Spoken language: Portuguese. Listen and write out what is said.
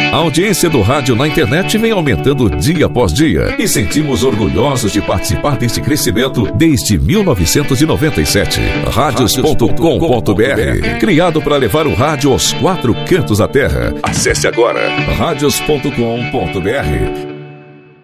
A audiência do rádio na internet vem aumentando dia após dia e sentimos orgulhosos de participar desse crescimento desde 1997. Radios.com.br, criado para levar o rádio aos 4 cantos da terra. Acesse agora radios.com.br